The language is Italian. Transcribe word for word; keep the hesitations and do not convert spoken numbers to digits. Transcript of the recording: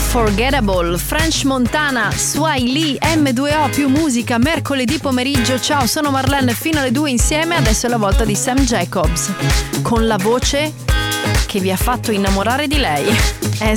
Unforgettable, French Montana, Swahili, M due O più musica, mercoledì pomeriggio. Ciao, sono Marlene, fino alle due insieme. Adesso è la volta di Sam Jacobs, con la voce che vi ha fatto innamorare di lei. È